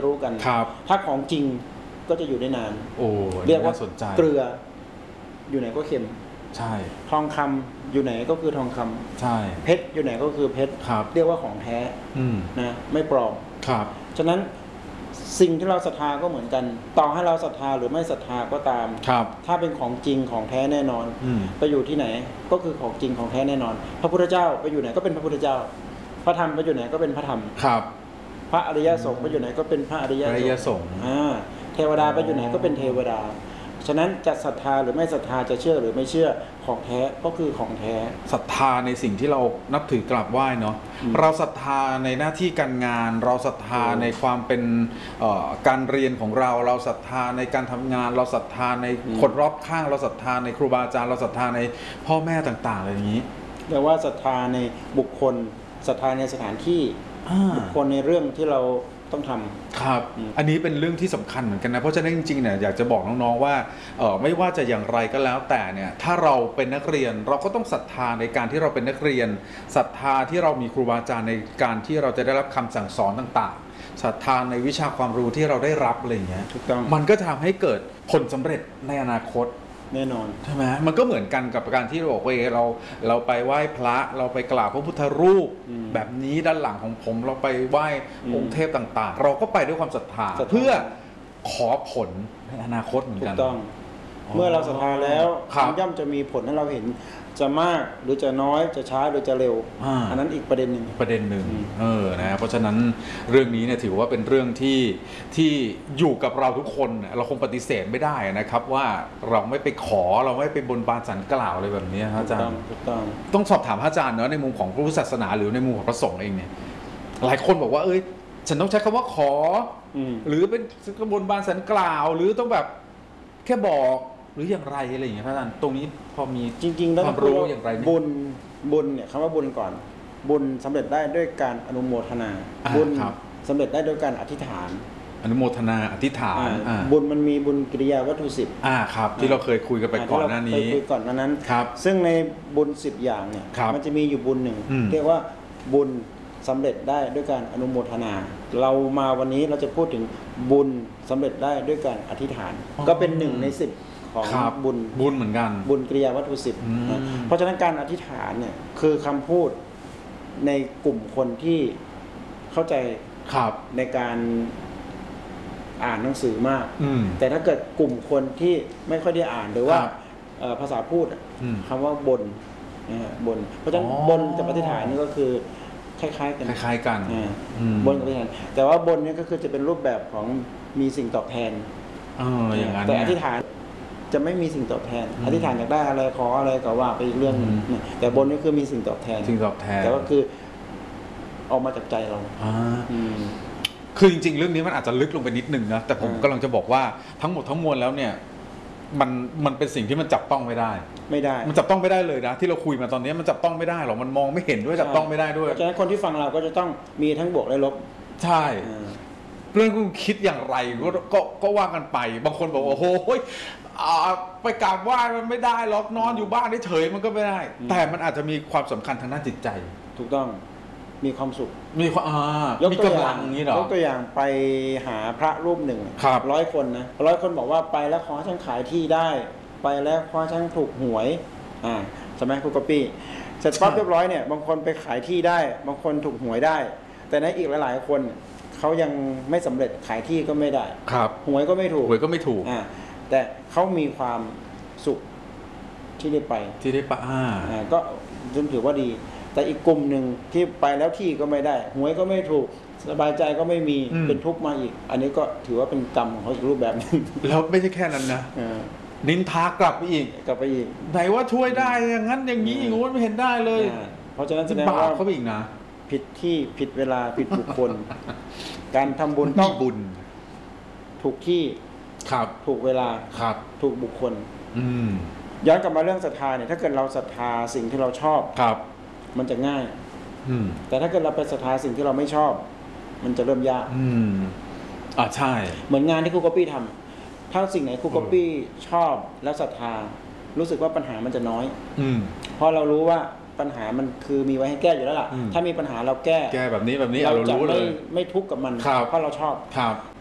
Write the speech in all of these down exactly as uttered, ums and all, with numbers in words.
รู้กันถ้าของจริงก็จะอยู่ได้นานโอ้เรียกว่าเกลืออยู่ไหนก็เค็มใช่ทองคำอยู่ไหนก็คือทองคำใช่เพชรอยู่ไหนก็คือเพชรเรียกว่าของแท้นะไม่ปลอมครับฉะนั้นสิ่งที่เราศรัทธาก็เหมือนกันต่อให้เราศรัทธาหรือไม่ศรัทธาก็ตามถ้าเป็นของจริงของแท้แน่นอนไปอยู่ที่ไหนก็คือของจริงของแท้แน่นอนพระพุทธเจ้าไปอยู่ไหนก็เป็นพระพุทธเจ้าพระธรรมไปอยู่ไหนก็เป็นพระธรรมครับพระอริยสงฆ์ไปอยู่ไหนก็เป็นพระอริยสงฆ์อ่าเทวดาไปอยู่ไหนก็เป็นเทวดาฉะนั้นจะศรัทธาหรือไม่ศรัทธาจะเชื่อหรือไม่เชื่อของแท้ก็คือของแท้ศรัทธาในสิ่งที่เรานับถือกราบไหว้เนาะเราศรัทธาในหน้าที่การงานเราศรัทธาในความเป็นการเรียนของเราเราศรัทธาในการทำงานเราศรัทธาในคนรอบข้างเราศรัทธาในครูบาอาจารย์เราศรัทธาในพ่อแม่ต่างๆอะไรอย่างนี้เรียกว่าศรัทธาในบุคคลศรัทธาในสถานที่บุคคลในเรื่องที่เราต้องทำครับอันนี้เป็นเรื่องที่สำคัญเหมือนกันนะเพราะฉะนั้นจริงๆเนี่ยอยากจะบอกน้องๆว่าเออไม่ว่าจะอย่างไรก็แล้วแต่เนี่ยถ้าเราเป็นนักเรียนเราก็ต้องศรัทธาในการที่เราเป็นนักเรียนศรัทธาที่เรามีครูบาอาจารย์ในการที่เราจะได้รับคำสั่งสอนต่างๆศรัทธาในวิชาความรู้ที่เราได้รับอะไรอย่างเงี้ยถูกต้องมันก็ทำให้เกิดผลสำเร็จในอนาคตแน่นอนใช่ไหมมันก็เหมือนกันกับการที่เราบอกว่าเราเราไปไหว้พระเราไปกราบพระพุทธรูปแบบนี้ด้านหลังของผมเราไปไหว้องค์เทพต่างๆเราก็ไปด้วยความศรัทธาเพื่อขอผลในอนาคตเหมือนกันถูกต้องเมื่อเราศรัทธาแล้วย่อมจะมีผลให้เราเห็นจะมากหรือจะน้อยจะช้าหรือจะเร็ว อ, อันนั้นอีกประเด็นหนึ่งประเด็นหนึ่งเออนะเพราะฉะนั้นเรื่องนี้เนี่ยถือว่าเป็นเรื่องที่ที่อยู่กับเราทุกคนเราคงปฏิเสธไม่ได้นะครับว่าเราไม่ไปขอเราไม่ไปบนบานสันกล่าวอะไรแบบนี้ครับอาจารย์ถูกต้องต้องสอบถามอาจารย์เนาะในมุมของพระพุทธศาสนาหรือในมุมของพระสงฆ์เองเนี่ยหลายคนบอกว่าเอ้ยฉันต้องใช้คำว่าขอหรือเป็นบนบานสันกล่าวหรือต้องแบบแค่บอกหรืออย่างไรอะไรอย่างเงี้ยพระอาจารย์ตรงนี้พอมีจริงๆแล้วความรู้อย่างไรบุญบุญเนี่ยคำว่าบุญก่อนบุญสำเร็จได้ด้วยการอนุโมทนาบุญสำเร็จได้ด้วยการอธิษฐานอนุโมทนาอธิษฐานบุญมันมีบุญกิริยาวัตถุสิบอ่าครับที่เราเคยคุยกันไปก่อนหน้านี้คุยก่อนนั้นครับซึ่งในบุญสิบอย่างเนี่ยมันจะมีอยู่บุญหนึ่งเรียกว่าบุญสำเร็จได้ด้วยการอนุโมทนาเรามาวันนี้เราจะพูดถึงบุญสำเร็จได้ด้วยการอธิษฐานก็เป็นหนึ่งในสิบของบุญบุญเหมือนกันบุญกิริยาวัตถุสิบเพราะฉะนั้นการอธิษฐานเนี่ยคือคำพูดในกลุ่มคนที่เข้าใจในการอ่านหนังสือมากแต่ถ้าเกิดกลุ่มคนที่ไม่ค่อยได้อ่านหรือว่าภาษาพูดคำว่าบนบนเพราะฉะนั้นบนกับอธิษฐานนี่ก็คือคล้ายๆกันคล้ายๆกันบนกับอธิษฐานแต่ว่าบนนี่ก็คือจะเป็นรูปแบบของมีสิ่งตอบแทนแต่อธิษฐานจะไม่มีสิ่งตอบแทนอธิษฐานอยากได้อะไรขออะไรก็ว่าไปอีกเรื่องนึงแต่บนนี่คือมีสิ่งตอบแทนสิ่งตอบแทนแต่ก็คือออกมาจากใจเราคือจริงๆเรื่องนี้มันอาจจะลึกลงไปนิดนึงนะแต่ผมกำลังจะบอกว่าทั้งหมดทั้งมวลแล้วเนี่ยมันมันเป็นสิ่งที่มันจับต้องไม่ได้ไม่ได้มันจับต้องไม่ได้เลยนะที่เราคุยมาตอนนี้มันจับต้องไม่ได้หรอกมันมองไม่เห็นด้วยจับต้องไม่ได้ด้วยเพราะฉะนั้นคนที่ฟังเราก็จะต้องมีทั้งบวกและลบใช่เรื่องคุณคิดอย่างไรก็ก็ก็ว่ากันไปบางคนบอกว่าโอ้ยไปกราบไหว้มันไม่ได้หรอกนอนอยู่บ้านเฉยมันก็ไม่ได้แต่มันอาจจะมีความสำคัญทางด้านจิตใจถูกต้องมีความสุขมีความมีกำลังนี้หรอยกตัวอย่างไปหาพระรูปหนึ่งร้อยคนนะร้อยคนบอกว่าไปแล้วขอให้ฉันขายที่ได้ไปแล้วขอให้ฉันถูกหวยอ่าใช่ไหมครูกปี้เสร็จปั๊บเรียบร้อยเนี่ยบางคนไปขายที่ได้บางคนถูกหวยได้แต่ในอีกหลายๆคนเขายังไม่สำเร็จขายที่ก็ไม่ได้ครับหวยก็ไม่ถูกหวยก็ไม่ถูกอ่าแต่เขามีความสุขที่ได้ไปที่ได้ไปอ่าก็จนถือว่าดีแต่อีกกลุ่มหนึ่งที่ไปแล้วที่ก็ไม่ได้หวยก็ไม่ถูกสบายใจก็ไม่มีเป็นทุกข์มาอีกอันนี้ก็ถือว่าเป็นกรรมของเขาอีกรูปแบบนึงแล้วไม่ใช่แค่นั้นนะนินทากลับไปอีกกลับไปอีกไหนว่าช่วยได้อย่างนั้นอย่างนี้อย่างงู้นไม่เห็นได้เลยเพราะฉะนั้นแสดงว่าเขาไปอีกนะผิดที่ผิดเวลาผิดบุคคลการทำบุญต้องบุญถูกที่ครับถูกเวลาครับถูกบุคคลอืมย้อนกลับมาเรื่องศรัทธาเนี่ยถ้าเกิดเราศรัทธาสิ่งที่เราชอบครับมันจะง่ายแต่ถ้าเกิดเราไปศรัทธาสิ่งที่เราไม่ชอบมันจะเริ่มยากอืมอ่าใช่เหมือนงานที่ครูก๊อปปี้ทำถ้าสิ่งไหนครูก๊อปปี้ชอบแล้วศรัทธารู้สึกว่าปัญหามันจะน้อยเพราะเรารู้ว่าปัญหามันคือมีไว้ให้แก้อยู่แล้วล่ะถ้ามีปัญหาเราแก้แก้แบบนี้แบบนี้เราจะไม่ไม่ทุกข์กับมันเพราะเราชอบ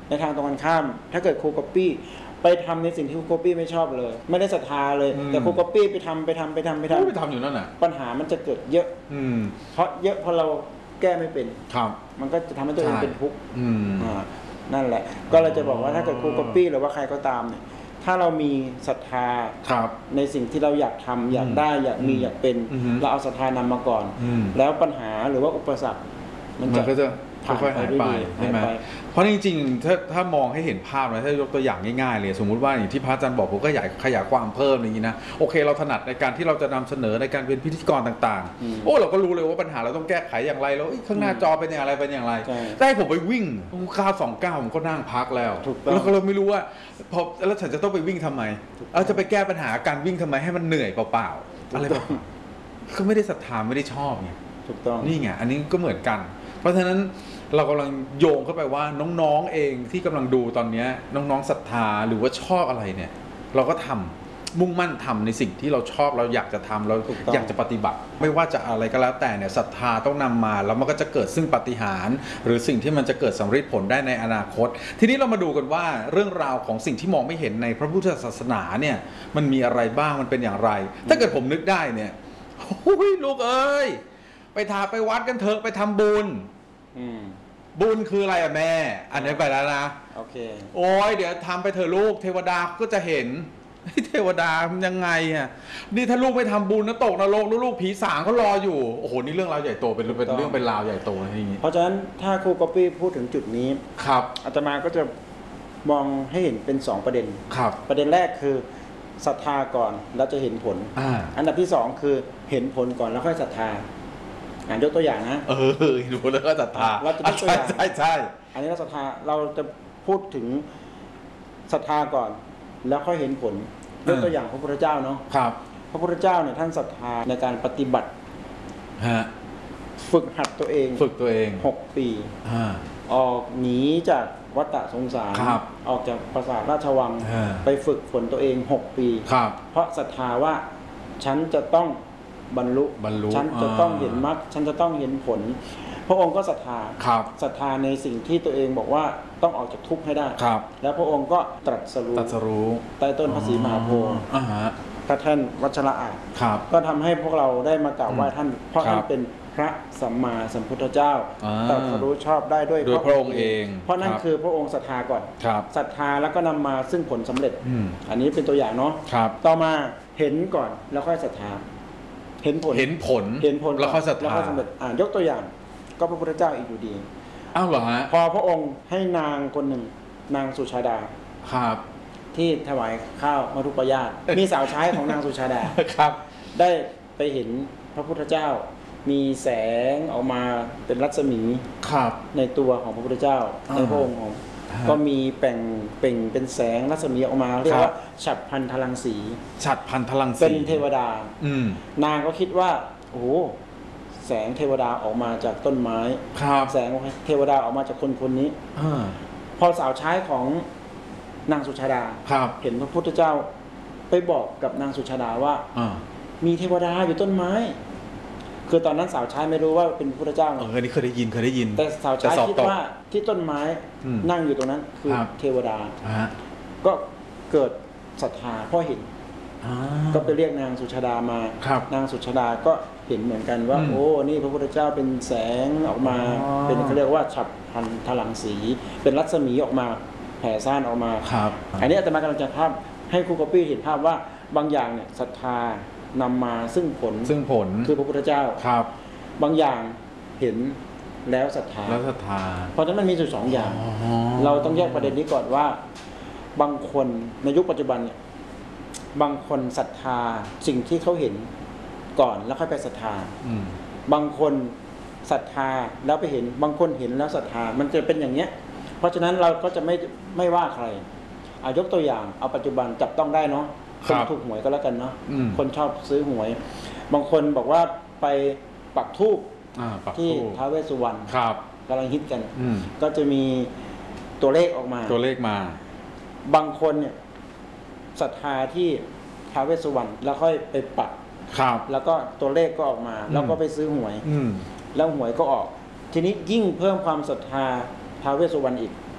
ในทางตรงกันข้ามถ้าเกิดครูก๊อปปี้ไปทำในสิ่งที่ครูก๊อปปี้ไม่ชอบเลยไม่ได้ศรัทธาเลยแต่ครูก๊อปปี้ไปทำไปทำไปทำไปทำไปทำอยู่นั่นน่ะปัญหามันจะเกิดเยอะเพราะเยอะพอเราแก้ไม่เป็นครับมันก็จะทำให้ตัวเองเป็นทุกข์อ่านั่นแหละก็เลยจะบอกว่าถ้าเกิดครูก๊อปปี้หรือว่าใครก็ตามเนี่ยถ้าเรามีศรัทธาในสิ่งที่เราอยากทำอยากได้อยากมีอยากเป็นเราเอาศรัทธานำมาก่อนแล้วปัญหาหรือว่าอุปสรรคมันก็จะค่อยๆหายไปใช่ไหมเพราะจริงๆถ้าถ้ามองให้เห็นภาพนะถ้ายกตัวอย่างง่ายๆเลยสมมุติว่าอย่างที่พระอาจารย์บอกผมก็อยากขยายความเพิ่มอย่างนี้นะโอเคเราถนัดในการที่เราจะนำเสนอในการเป็นพิธีกรต่างๆโอ้เราก็รู้เลยว่าปัญหาเราต้องแก้ไขอย่างไรแล้วข้างหน้าจอเป็นอย่างไรเป็นอย่างไรได้ผมไปวิ่งก้าวสองก้าวผมก็นั่งพักแล้วแล้วก็เราไม่รู้ว่าพอแล้วฉันจะต้องไปวิ่งทำไมเอาจะไปแก้ปัญหาการวิ่งทำไมให้มันเหนื่อยเปล่าๆอะไรแบบก็ไม่ได้ศรัทธาไม่ได้ชอบไงถูกต้องนี่ไงอันนี้ก็เหมือนกันเพราะฉะนั้นเรากำลังโยงเข้าไปว่าน้องๆเองที่กำลังดูตอนนี้น้องๆศรัทธาหรือว่าชอบอะไรเนี่ยเราก็ทำมุ่งมั่นทำในสิ่งที่เราชอบเราอยากจะทำเราอยากจะปฏิบัติไม่ว่าจะอะไรก็แล้วแต่เนี่ยศรัทธาต้องนำมาแล้วมันก็จะเกิดซึ่งปาฏิหาริย์หรือสิ่งที่มันจะเกิดสำเร็จผลได้ในอนาคตทีนี้เรามาดูกันว่าเรื่องราวของสิ่งที่มองไม่เห็นในพระพุทธศาสนาเนี่ยมันมีอะไรบ้างมันเป็นอย่างไรถ้าเกิดผมนึกได้เนี่ยโอ้ยลูกเอ้ยไปทาไปวัดกันเถอะไปทำบุญบุญคืออะไรอะแม่อันนี้ไปแล้วนะโอเคโอ้ยเดี๋ยวทำไปเถอะลูกเทวดาก็จะเห็นเทวดายังไงอะนี่ถ้าลูกไม่ทำบุญนะตกนรกลูกผีสางเขารออยู่โอ้โหนี่เรื่องราวใหญ่โตเป็นเป็นเรื่องเป็นราวใหญ่โตอย่างนี้เพราะฉะนั้นถ้าครูก๊อปปี้พูดถึงจุดนี้ครับอาตมาก็จะมองให้เห็นเป็นสองประเด็นครับประเด็นแรกคือศรัทธาก่อนแล้วจะเห็นผลอ่าอันดับที่สองคือเห็นผลก่อนแล้วค่อยศรัทธาอ่านยกตัวอย่างนะเออเห็นผลแล้วก็ศรัทธาเราจะยกตัวอย่างใช่ใช่อันนี้เราศรัทธาเราจะพูดถึงศรัทธาก่อนแล้วค่อยเห็นผลยกตัวอย่างพระพุทธเจ้าเนาะครับพระพุทธเจ้าเนี่ยท่านศรัทธาในการปฏิบัติฮะฝึกหัดตัวเองฝึกตัวเองหกปีออกหนีจากวัฏสงสารออกจากปราสาทราชวังไปฝึกฝนตัวเองหกปีเพราะศรัทธาว่าฉันจะต้องบรรลุบรรลุฉันจะต้องเห็นมรรคฉันจะต้องเห็นผลพระองค์ก็ศรัทธาศรัทธาในสิ่งที่ตัวเองบอกว่าต้องออกจากทุกข์ให้ได้แล้วพระองค์ก็ตรัสรู้ตรัสรู้ใต้ต้นพระศรีมหาโพธิ์พระท่านวัชระอาจก็ทำให้พวกเราได้มากราบไหว้ท่านเพราะท่านเป็นพระสัมมาสัมพุทธเจ้าตรัสรู้ชอบได้ด้วยพระองค์เองเพราะนั่นคือพระองค์ศรัทธาก่อนศรัทธาแล้วก็นำมาซึ่งผลสำเร็จอันนี้เป็นตัวอย่างเนาะต่อมาเห็นก่อนแล้วค่อยศรัทธาเห็นผลเห็นผลเห็นผลแล้วค่อยศรัทธาอ่ายกตัวอย่างก็พระพุทธเจ้าอีกอยู่ดีอ้าวเหรอฮะพอพระองค์ให้นางคนหนึ่งนางสุชาดาครับที่ถวายข้าวมัทุปายาตมีสาวใช้ของนางสุชาดาครับได้ไปเห็นพระพุทธเจ้ามีแสงออกมาเป็นรัศมีครับในตัวของพระพุทธเจ้าในพระองค์ของก็มีแป่งเป่งเป็นแสงรัศมีออกมาเรียกว่าฉัตรพันธลังสีฉัตรพันธลังสีเป็นเทวดาอืมนางก็คิดว่าโอ้โหแสงเทวดาออกมาจากต้นไม้แสงเทวดาออกมาจากคนคนนี้พอสาวใช้ของนางสุชาดาเห็นพระพุทธเจ้าไปบอกกับนางสุชาดาว่ามีเทวดาอยู่ต้นไม้คือตอนนั้นสาวใช้ไม่รู้ว่าเป็นพระพุทธเจ้าเออนี่เคยได้ยินเคยได้ยินแต่สาวใช้คิดว่าที่ต้นไม้นั่งอยู่ตรงนั้นคือเทวดาก็เกิดศรัทธาเพราะเห็นก็ไปเรียกนางสุชาดามานางสุชาดาก็เห็นเหมือนกันว่าโอ้นี่พระพุทธเจ้าเป็นแสงออกมาเป็นเขาเรียกว่าฉัตรพันธลังสีเป็นรัศมีออกมาแผ่ซ่านออกมาอันนี้อาตมากำลังจะภาพให้ครูก๊อปปี้เห็นภาพว่าบางอย่างเนี่ยศรัทธานำมาซึ่งผลซึ่งผลคือพระพุทธเจ้าครับบางอย่างเห็นแล้วศรัทธาแล้วศรัทธาเพราะฉะนั้นมันมีอยู่สองอย่างเราต้องแยกประเด็นนี้ก่อนว่าบางคนในยุคปัจจุบันเนี่ยบางคนศรัทธาสิ่งที่เขาเห็นก่อนแล้วค่อยไปศรัทธาบางคนศรัทธาแล้วไปเห็นบางคนเห็นแล้วศรัทธามันจะเป็นอย่างเนี้ยเพราะฉะนั้นเราก็จะไม่ไม่ว่าใครเอายกตัวอย่างเอาปัจจุบันจับต้องได้เนาะคนถูกหวยก็แล้วกันเนาะคนชอบซื้อหวยบางคนบอกว่าไปปักธูปที่ท้าวเวสสุวรรณกำลังฮิตกันก็จะมีตัวเลขออกมาตัวเลขมาบางคนเนี่ยศรัทธาที่ท้าวเวสสุวรรณแล้วค่อยไปปักแล้วก็ตัวเลขก็ออกมาแล้วก็ไปซื้อหวยแล้วหวยก็ออกทีนี้ยิ่งเพิ่มความศรัทธาท้าวเวสสุวรรณอีก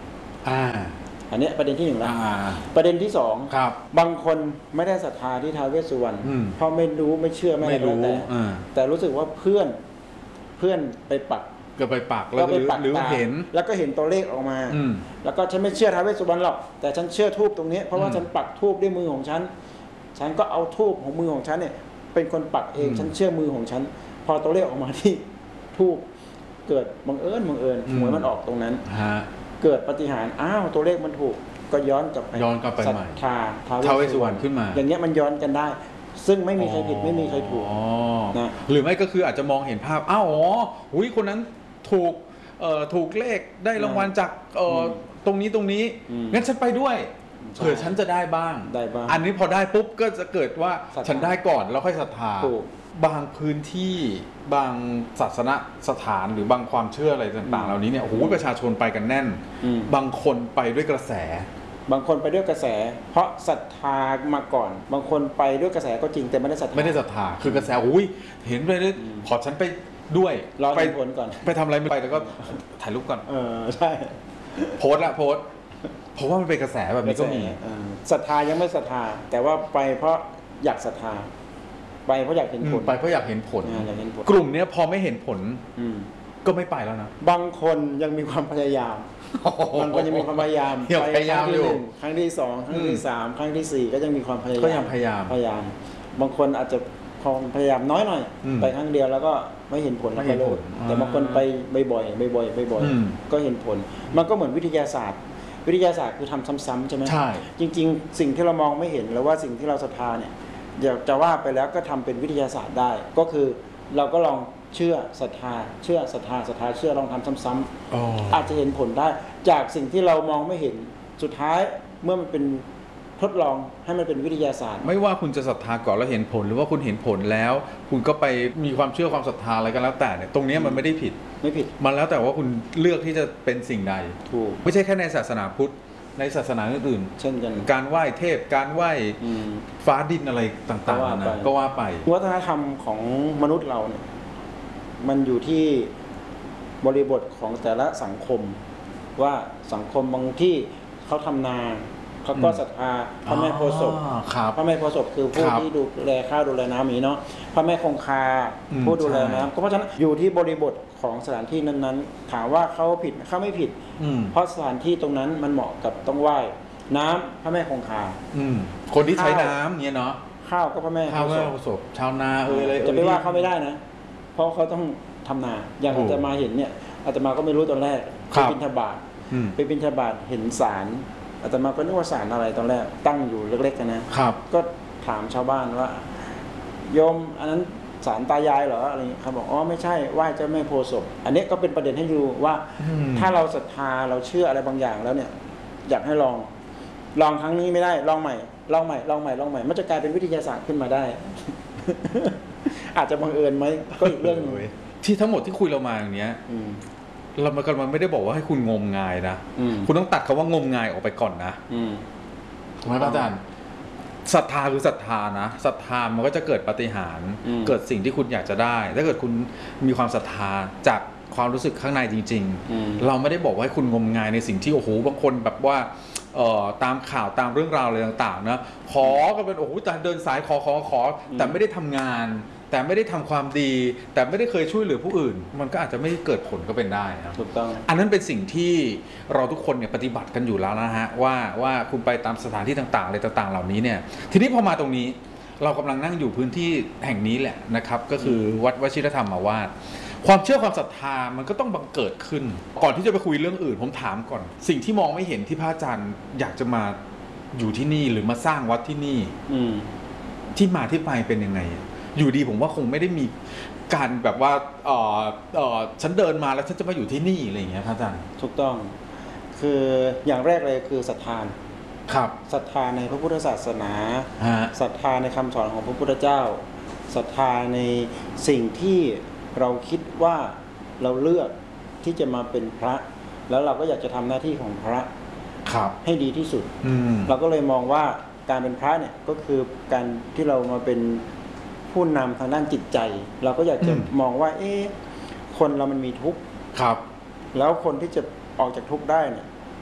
อ่าอันนี้ประเด็นที่หนึ่งแล้วอ่าประเด็นที่สองครับบางคนไม่ได้ศรัทธาที่ท้าวเวสสุวรรณอืมเพราะไม่รู้ไม่เชื่อไม่ไม่อะไรรู้แต่อ่าแต่รู้สึกว่าเพื่อนเพื่อนไปปักก็ไปปักแล้ก็วไปหรือปักหรือตาเห็นแล้วก็เห็นตัวเลขออกมาอืมแล้วก็ฉันไม่เชื่อท้าวเวสสุวรรณหรอกแต่ฉันเชื่อทูบตรงนี้เพราะว่าอืมฉันปักทูบด้วยมือของฉันฉันก็เอาทูบของมือของฉันเนี่ยเป็นคนปักเองอืมฉันเชื่อมือของฉันพอตัวเลขออกมาที่ทูบเกิดบังเอิญบังเอิญอืมหวยมันออกตรงนั้นฮะเกิดปาฏิหาริย์อ้าวตัวเลขมันถูกก็ย้อนกลับไปย้อนกลับไปศรัใหม่ทธาท้าวเวสสุวรรณขึ้นมาอย่างเงี้ยมันย้อนกันได้ ซึ่งไม่มีใครผิดไม่มีใครถูกอ๋อนะหรือไม่ก็คืออาจจะมองเห็นภาพอ้าวอ๋อหุยคนนั้นถูกเอ่อถูกเลขได้รางวัลจากเอ่ออมตรงนี้ตรงนี้อืมงั้นฉันไปด้วยใช่เผื่อฉันจะได้บ้างได้บ้างอันนี้พอได้ปุ๊บก็จะเกิดว่าศรัทธาฉันได้ก่อนแล้วค่อยศรัทธาถูกบางพื้นที่บางศาสนสถานหรือบางความเชื่ออะไรต่างๆ เหล่านี้เนี่ยโอ้โหประชาชนไปกันแน่นอืมบางคนไปด้วยกระแสบางคนไปด้วยกระแส เพราะศรัทธามาก่อน บางคนไปด้วยกระแสก็จริงแต่ไม่ได้ศรัทธาไม่ได้ศรัทธาคือกระแสอุ้ยเห็นไปเลยอืมขอฉันไปด้วยรอไปเห็นผลก่อนไปทำอะไรไม่ไปแล้วก็ถ่ายรูปก่อนเออใช่โพสต์ละโพสต์เพราะว่ามันเป็นกระแสแบบนี้ก็มีเออศรัทธายังไม่ศรัทธา แต่ว่าไปเพราะอยากศรัทธา ไปเพราะอยากเห็นอืผมลไปเพราะอยากเห็นผลอ่าอยากเห็นผลกลุ่มเนี้ยพอไม่เห็นผลอืมก็ไม่ไปแล้วนะบางคนยังมีความพยายาม บางคนยังมีความพยายามยังไปพยายามครั้งอยู่ที่หนึ่งครั้งที่สองครั้งที่สามครั้งที่สี่ก็ยังมีความพยายามก็ยังพยายามพยายาม บางคนอาจจะความพยายามน้อยหน่อยอืมไปครั้งเดียวแล้วก็ไม่เห็นผลแล้วไม่ก็เห็นเลิผกลแต่บางคนไปบ่อยๆบ่อยๆบ่อยอืมๆก็เห็นผล มันก็เหมือนวิทยาศาสตร์ วิทยาศาสตร์คือทำซ้ำๆใช่ไหมใช่จริง ๆ สิ่งที่เรามองไม่เห็นหรือว่าสิ่งที่เราศรัทธาเนี่ยอยากจะว่าไปแล้วก็ทำเป็นวิทยาศาสตร์ได้ ก็คือเราก็ลองเชื่อศรัทธา เชื่อศรัทธาศรัทธาเชื่อลองทำซ้ำๆอ๋ออาจจะเห็นผลได้จากสิ่งที่เรามองไม่เห็นสุดท้ายเมื่อมันเป็นทดลองให้มันเป็นวิทยาศาสตร์ไม่ว่าคุณจะศรัทธาก่อนแล้วเห็นผลหรือว่าคุณเห็นผลแล้ว คุณก็ไปมีความเชื่อความศรัทธาอะไรก็แล้วแต่เนี่ยตรงเนี้ยมันไม่ได้ผิดไม่ผิดมันแล้วแต่ว่าคุณเลือกที่จะเป็นสิ่งใดถูกไม่ใช่แค่ในศาสนาพุทธในศาสนาอื่นเช่นกันๆการไหว้เทพการไหว้อืมฟ้าดินอะไรต่างก็ว่าๆไปนะก็ว่าไปวัฒนธรรมของมนุษย์เราเนี่ยมันอยู่ที่บริบทของแต่ละสังคม ว่าสังคมบางที่เขาทำนาเขาก็อืมศรัทธาพระแม่โพธิ์ศพอ๋อครับพระแม่โพธิ์ศพคือผู้ครับที่ดูแลข้าวดูแลน้ำอย่างนี้เนาะพระแม่คงคาอืมผู้ดูแลใช่น้ำก็เพราะฉะนั้นอยู่ที่บริบทของสถานที่นั้นๆ ถามว่าเขาผิดไหมเขาไม่ผิดอืมเพราะสถานที่ตรงนั้นมันเหมาะกับต้องไหว้น้ำพระแม่คงคาอืมคนที่ใช้ข้าวน้ำเนี่ยเนาะข้าวก็พระแม่ข้าวโพแม่ธิ์ศพประสบชาวนาเอออะไรจะไปว่าเขาไม่ได้ได้นะ เพราะเขาต้องทำนา อย่างโอ้อาตมาเห็นเนี่ยอาตมาก็ไม่รู้ตอนแรกครัไปบบิณฑบาตอืมไปบิณฑบาตเห็นศาลอาตมาก็นึกว่าศาลอะไรตอนแรกตั้งอยู่เล็กๆกันนะครับ ก็ถามชาวบ้านว่าโยมอันนั้นศาลตายายเหรออะไรอย่างเงี้ยเขาบอกอ๋อไม่ใช่ไหว้เจ้าแม่โพธิ์ศพอันนี้ก็เป็นประเด็นให้ดูว่าอืมถ้าเราศรัทธาเราเชื่ออะไรบางอย่างแล้วเนี่ย อยากให้ลอง ลองครั้งนี้ไม่ได้ลองใหม่ลองใหม่ลองใหม่ลองใหม่มันจะกลายเป็นวิทยาศาสตร์ขึ้นมาได้ อาจจะบังเอิญไหมก็อีกเรื่องหนึงที่ทั้งหมดที่คุยเรามาอย่างเนี้ยอืมเรามันกำลังไม่ได้บอกว่าให้คุณงมงายนะอืมคุณต้องตัดคำว่างมงายออกไปก่อนนะอืมถูกไหมพระอาจารย์ศรัทธาคือศรัทธานะศรัทธามันก็จะเกิดปาฏิหาริย์อืมเกิดสิ่งที่คุณอยากจะได้ ถ้าเกิดคุณมีความศรัทธาจากความรู้สึกข้างในจริงอืมๆ เราไม่ได้บอกว่าให้คุณงมงายในสิ่งที่โอ้โหบางคนแบบว่าเอ่อตามข่าวตามเรื่องราวอะไรต่างๆนะขอกันเป็นโอ้โหแต่เดินสายขอขอขอแต่ไม่ได้ทำงาน แต่ไม่ได้ทำความดี แต่ไม่ได้เคยช่วยเหลือผู้อื่น มันก็อาจจะไม่เกิดผลก็เป็นได้นะถูกต้องอันนั้นเป็นสิ่งที่เราทุกคนเนี่ยปฏิบัติกันอยู่แล้วนะฮะว่าว่าคุณไปตามสถานที่ต่างๆอะไรต่างๆ เหล่านี้เนี่ยทีนี้พอมาตรงนี้เรากำลังนั่งอยู่พื้นที่แห่งนี้แหละนะครับก็คือวัดวชิรธรรมาวาสความเชื่อความศรัทธามันก็ต้องบังเกิดขึ้น ก่อนที่จะไปคุยเรื่องอื่นผมถามก่อน สิ่งที่มองไม่เห็นที่พระอาจารย์อยากจะมาอยู่ที่นี่หรือมาสร้างวัดที่นี่อืมที่มาที่ไปเป็นยังไง อยู่ดีผมว่าคงไม่ได้มีการแบบว่าเออเออฉันเดินมาแล้วฉันจะมาอยู่ที่นี่อะไรอย่างเงี้ยครับอาจารย์ถูกต้อง คืออย่างแรกเลยคือศรัทธาครับศรัทธาในพระพุทธศาสนาฮะศรัทธาในคำสอนของพระพุทธเจ้า ศรัทธาในสิ่งที่เราคิดว่าเราเลือกที่จะมาเป็นพระ แล้วเราก็อยากจะทำหน้าที่ของพระครับให้ดีที่สุดอืมเราก็เลยมองว่าการเป็นพระเนี่ยก็คือการที่เรามาเป็นผู้นำทางด้านจิตใจ เราก็อยากจะอืมมองว่า เอ๊ะคนเรามันมีทุกข์ครับแล้วคนที่จะออกจากทุกข์ได้เนี่ย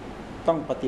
ต้องปฏิ